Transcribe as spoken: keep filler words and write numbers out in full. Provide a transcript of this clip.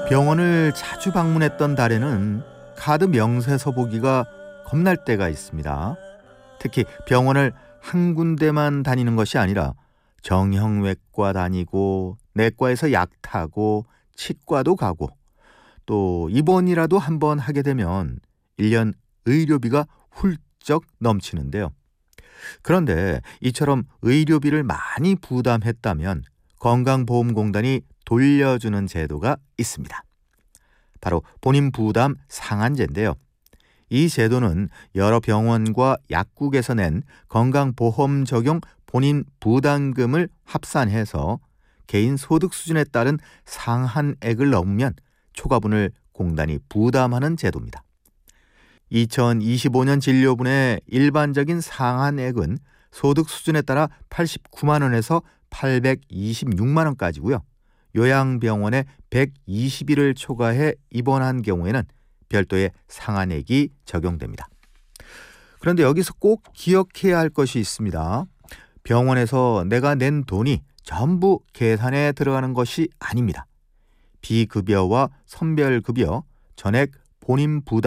병원을 자주 방문했던 달에는 카드 명세서 보기가 겁날 때가 있습니다. 특히 병원을 한 군데만 다니는 것이 아니라 정형외과 다니고 내과에서 약 타고 치과도 가고 또 입원이라도 한번 하게 되면 일 년 의료비가 훌쩍 넘치는데요. 그런데 이처럼 의료비를 많이 부담했다면 건강보험공단이 돌려주는 제도가 있습니다. 바로 본인 부담 상한제인데요. 이 제도는 여러 병원과 약국에서 낸 건강보험 적용 본인 부담금을 합산해서 개인 소득 수준에 따른 상한액을 넘으면 초과분을 공단이 부담하는 제도입니다. 이천이십오 년 진료분의 일반적인 상한액은 소득 수준에 따라 팔십구만 원에서 팔백이십육만 원까지고요. 요양병원에 백이십 일을 초과해 입원한 경우에는 별도의 상한액이 적용됩니다. 그런데 여기서 꼭 기억해야 할 것이 있습니다. 병원에서 내가 낸 돈이 전부 계산에 들어가는 것이 아닙니다. 비급여와 선별급여, 전액 본인 부담